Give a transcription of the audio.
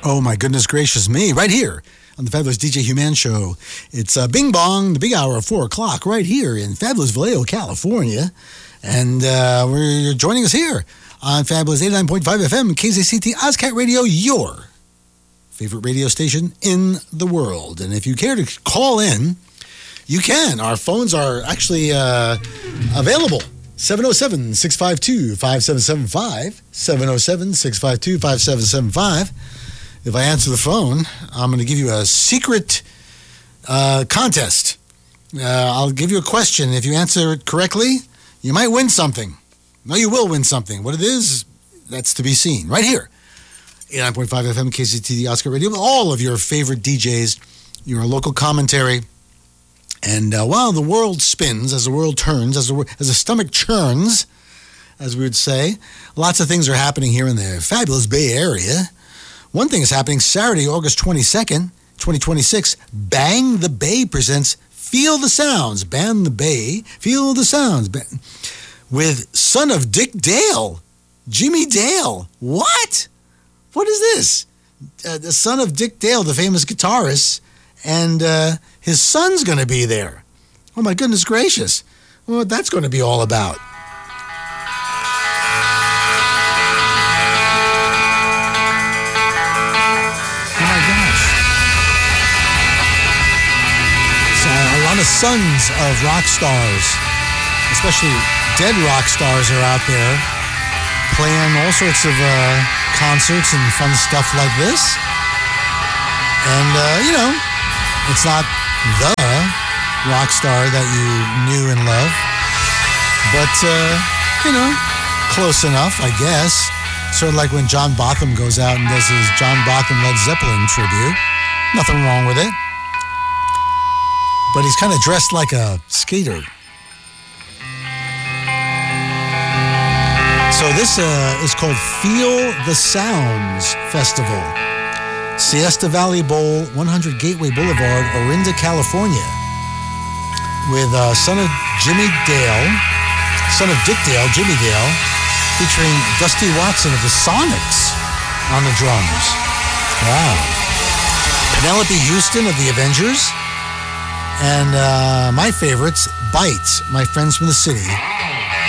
Oh, my goodness gracious me. Right here on the Fabulous DJ Human Show. It's Bing Bong, the big hour of 4 o'clock right here in fabulous Vallejo, California. And you're joining us here on Fabulous 89.5 FM, KZCT Ozcat Radio, your favorite radio station in the world. And if you care to call in, you can. Our phones are actually available. 707-652-5775. 707-652-5775. If I answer the phone, I'm going to give you a secret contest. I'll give you a question. If you answer it correctly, you might win something. No, you will win something. What it is, that's to be seen. Right here. 89.5 FM, KCTV, Ozcat Radio. All of your favorite DJs, your local commentary. And while the world spins, as the world turns, as the stomach churns, as we would say, lots of things are happening here in the fabulous Bay Area. One thing is happening Saturday, August 22nd, 2026. Bang the Bay presents Feel the Sounds. Bang the Bay, Feel the Sounds. With son of Dick Dale, Jimmy Dale. What? What is this? The son of Dick Dale, the famous guitarist, and his son's going to be there. Oh, my goodness gracious. Well, that's going to be all about. The sons of rock stars, especially dead rock stars, are out there playing all sorts of concerts and fun stuff like this. And, it's not the rock star that you knew and loved, but, close enough, I guess. Sort of like when John Botham goes out and does his John Botham Led Zeppelin tribute. Nothing wrong with it. But he's kind of dressed like a skater. So this is called Feel the Sounds Festival. Siesta Valley Bowl, 100 Gateway Boulevard, Orinda, California. With son of Dick Dale, Jimmy Dale, featuring Dusty Watson of the Sonics on the drums. Wow. Penelope Houston of the Avengers. And my favorites, Bites, my friends from the city,